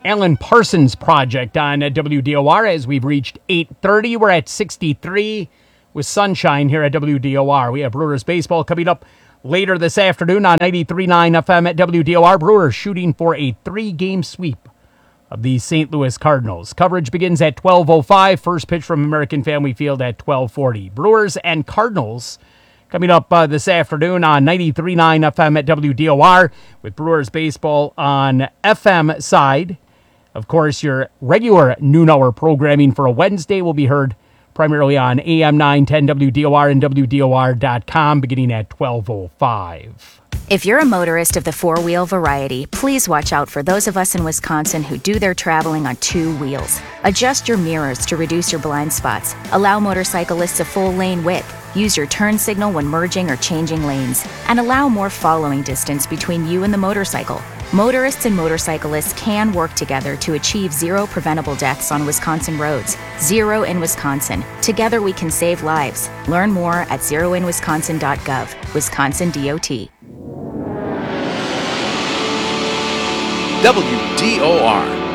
Alan Parsons Project on WDOR as we've reached 8:30. We're at 63 with sunshine here at WDOR. We have Brewers baseball coming up later this afternoon on 93.9 FM at WDOR. Brewers shooting for a 3-game sweep of the St. Louis Cardinals. Coverage begins at 12:05. First pitch from American Family Field at 12:40. Brewers and Cardinals coming up this afternoon on 93.9 FM at WDOR with Brewers baseball on FM side. Of course, your regular noon hour programming for a Wednesday will be heard primarily on AM 910 WDOR and WDOR.com beginning at 12:05. If you're a motorist of the four-wheel variety, please watch out for those of us in Wisconsin who do their traveling on 2 wheels. Adjust your mirrors to reduce your blind spots. Allow motorcyclists a full lane width. Use your turn signal when merging or changing lanes. And allow more following distance between you and the motorcycle. Motorists and motorcyclists can work together to achieve 0 preventable deaths on Wisconsin roads. 0 in Wisconsin. Together we can save lives. Learn more at zeroinwisconsin.gov. Wisconsin DOT. WDOR.